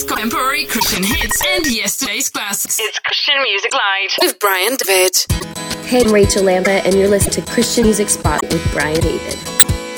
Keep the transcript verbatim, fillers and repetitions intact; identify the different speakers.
Speaker 1: best contemporary Christian hits and yesterday's classics. It's Christian Music Live
Speaker 2: with Brian David.
Speaker 3: Hey, I'm Rachel Lambert, and you're listening to Christian Music Spot with Brian David.